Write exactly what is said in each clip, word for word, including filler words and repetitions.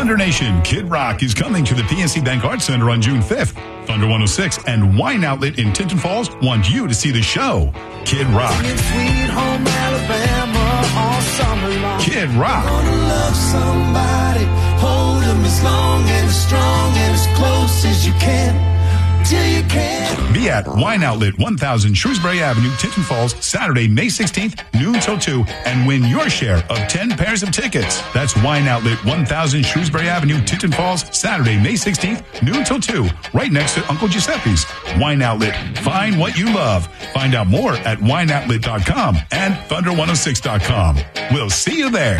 Thunder Nation, Kid Rock is coming to the P N C Bank Arts Center on June fifth. Thunder one oh six and Wine Outlet in Tinton Falls want you to see the show. Kid Rock. Sweet home Alabama all summer long. Kid Rock. Gonna love somebody, hold them as long and as strong and as close as you can. Till you can. Be at Wine Outlet one thousand Shrewsbury Avenue, Tinton Falls, Saturday, May sixteenth, noon till two, and win your share of ten pairs of tickets. That's Wine Outlet one thousand Shrewsbury Avenue, Tinton Falls, Saturday, May sixteenth, noon till two, right next to Uncle Giuseppe's. Wine Outlet. Find what you love. Find out more at wine outlet dot com and thunder one oh six dot com. We'll see you there.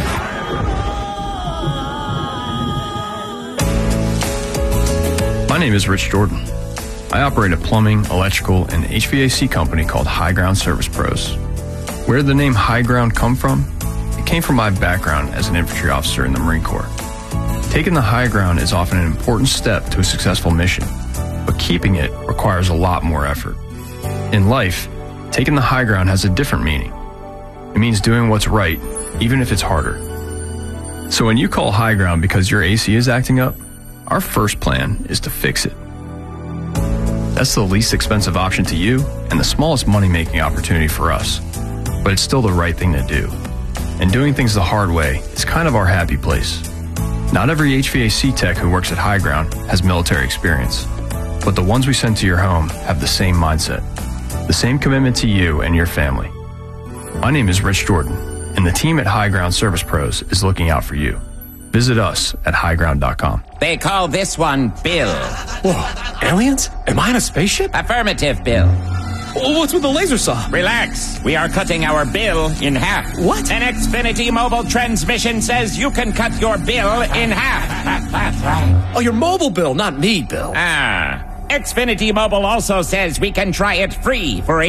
My name is Rich Jordan. I operate a plumbing, electrical, and H V A C company called High Ground Service Pros. Where did the name High Ground come from? It came from my background as an infantry officer in the Marine Corps. Taking the high ground is often an important step to a successful mission, but keeping it requires a lot more effort. In life, taking the high ground has a different meaning. It means doing what's right, even if it's harder. So when you call high ground because your A C is acting up, our first plan is to fix it. That's the least expensive option to you and the smallest money-making opportunity for us. But it's still the right thing to do. And doing things the hard way is kind of our happy place. Not every H V A C tech who works at High Ground has military experience, but the ones we send to your home have the same mindset, the same commitment to you and your family. My name is Rich Jordan, and the team at High Ground Service Pros is looking out for you. Visit us at high ground dot com. They call this one Bill. Whoa, aliens? Am I in a spaceship? Affirmative, Bill. Oh, what's with the laser saw? Relax. We are cutting our bill in half. What? An Xfinity mobile transmission says you can cut your bill in half. Oh, your mobile bill, not me, Bill. Ah. Xfinity Mobile also says we can try it free for